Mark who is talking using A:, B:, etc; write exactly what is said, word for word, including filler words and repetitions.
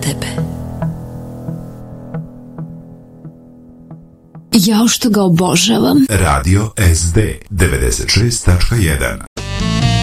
A: tebe. Jao što ga obožavam.
B: Radio S D devedeset šest tačka jedan.